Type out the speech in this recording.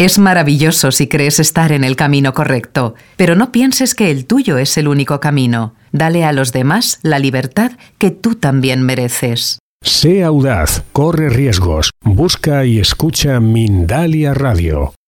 Es maravilloso si crees estar en el camino correcto, pero no pienses que el tuyo es el único camino. Dale a los demás la libertad que tú también mereces. Sé audaz, corre riesgos, busca y escucha Mindalia Radio.